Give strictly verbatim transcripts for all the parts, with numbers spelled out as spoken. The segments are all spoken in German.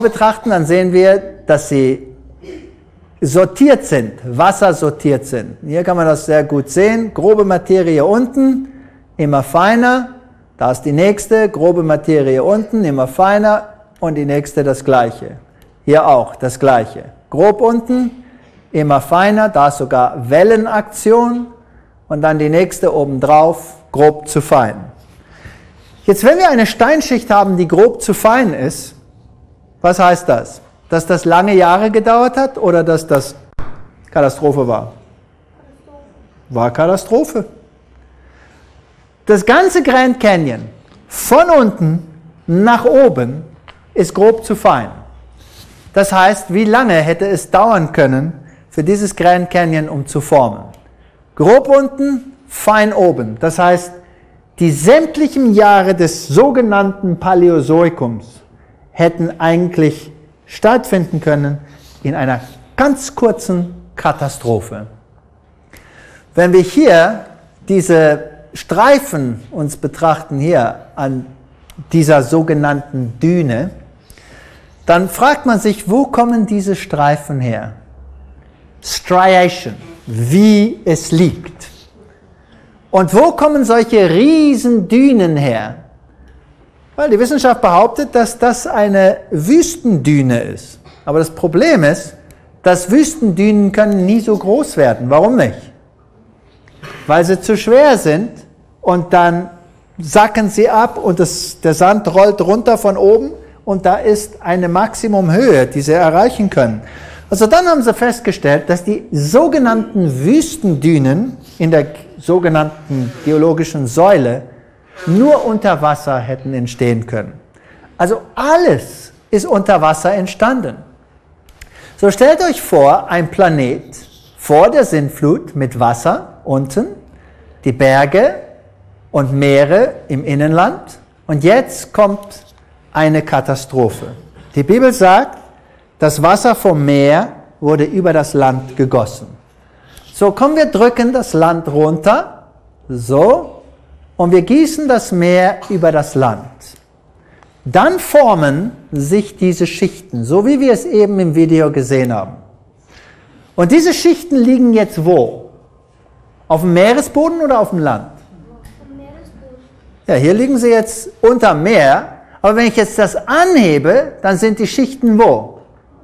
betrachten, dann sehen wir, dass sie sortiert sind, wassersortiert sind. Hier kann man das sehr gut sehen. Grobe Materie unten, immer feiner. Da ist die nächste, grobe Materie unten, immer feiner. Und die nächste das gleiche. Hier auch das gleiche. Grob unten, immer feiner. Da ist sogar Wellenaktion. Und dann die nächste obendrauf, grob zu fein. Jetzt, wenn wir eine Steinschicht haben, die grob zu fein ist, was heißt das? Dass das lange Jahre gedauert hat oder dass das Katastrophe war? War Katastrophe. Das ganze Grand Canyon von unten nach oben ist grob zu fein. Das heißt, wie lange hätte es dauern können für dieses Grand Canyon, um zu formen? Grob unten, fein oben. Das heißt, die sämtlichen Jahre des sogenannten Paläozoikums hätten eigentlich stattfinden können in einer ganz kurzen Katastrophe. Wenn wir hier diese Streifen uns betrachten, hier an dieser sogenannten Düne, dann fragt man sich, wo kommen diese Streifen her? Striation, wie es liegt. Und wo kommen solche riesen Dünen her? Weil die Wissenschaft behauptet, dass das eine Wüstendüne ist. Aber das Problem ist, dass Wüstendünen können nie so groß werden. Warum nicht? Weil sie zu schwer sind und dann sacken sie ab und das, der Sand rollt runter von oben und da ist eine Maximumhöhe, die sie erreichen können. Also dann haben sie festgestellt, dass die sogenannten Wüstendünen in der sogenannten geologischen Säule nur unter Wasser hätten entstehen können. Also alles ist unter Wasser entstanden. So stellt euch vor, ein Planet vor der Sintflut mit Wasser unten, die Berge und Meere im Innenland und jetzt kommt eine Katastrophe. Die Bibel sagt, das Wasser vom Meer wurde über das Land gegossen. So, kommen wir drücken das Land runter, so, und wir gießen das Meer über das Land. Dann formen sich diese Schichten, so wie wir es eben im Video gesehen haben. Und diese Schichten liegen jetzt wo? Auf dem Meeresboden oder auf dem Land? Auf dem Meeresboden. Ja, hier liegen sie jetzt unter dem Meer, aber wenn ich jetzt das anhebe, dann sind die Schichten wo?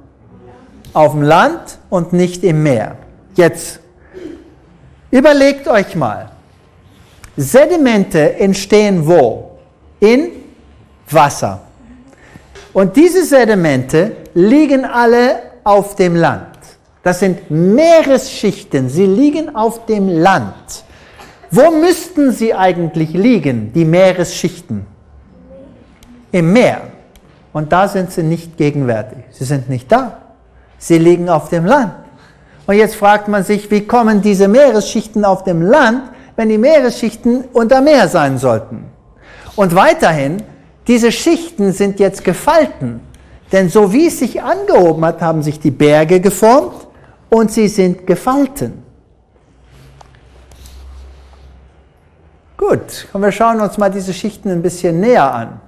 Auf dem Land und nicht im Meer. Jetzt überlegt euch mal, Sedimente entstehen wo? In Wasser. Und diese Sedimente liegen alle auf dem Land. Das sind Meeresschichten, sie liegen auf dem Land. Wo müssten sie eigentlich liegen, die Meeresschichten? Im Meer. Und da sind sie nicht gegenwärtig. Sie sind nicht da. Sie liegen auf dem Land. Und jetzt fragt man sich, wie kommen diese Meeresschichten auf dem Land, wenn die Meeresschichten unter Meer sein sollten? Und weiterhin, diese Schichten sind jetzt gefalten. Denn so wie es sich angehoben hat, haben sich die Berge geformt und sie sind gefalten. Gut, und wir schauen uns mal diese Schichten ein bisschen näher an.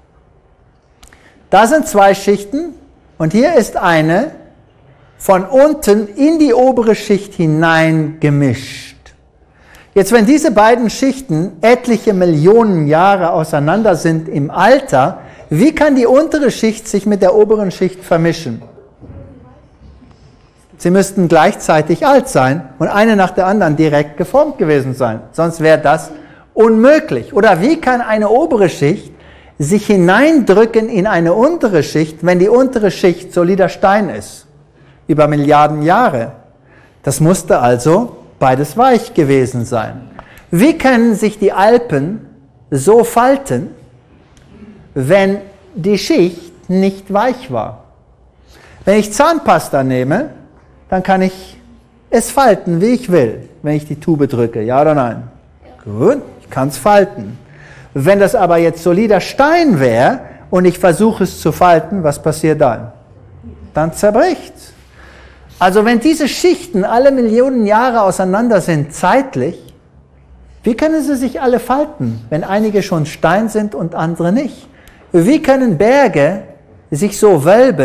Da sind zwei Schichten und hier ist eine von unten in die obere Schicht hinein gemischt. Jetzt, wenn diese beiden Schichten etliche Millionen Jahre auseinander sind im Alter, wie kann die untere Schicht sich mit der oberen Schicht vermischen? Sie müssten gleichzeitig alt sein und eine nach der anderen direkt geformt gewesen sein. Sonst wäre das unmöglich. Oder wie kann eine obere Schicht sich hineindrücken in eine untere Schicht, wenn die untere Schicht solider Stein ist? Über Milliarden Jahre. Das musste also beides weich gewesen sein. Wie können sich die Alpen so falten, wenn die Schicht nicht weich war? Wenn ich Zahnpasta nehme, dann kann ich es falten, wie ich will, wenn ich die Tube drücke. Ja oder nein? Gut, ich kann es falten. Wenn das aber jetzt solider Stein wäre und ich versuche es zu falten, was passiert dann? Dann zerbricht es. Also wenn diese Schichten alle Millionen Jahre auseinander sind, zeitlich, wie können sie sich alle falten, wenn einige schon Stein sind und andere nicht? Wie können Berge sich so wölben?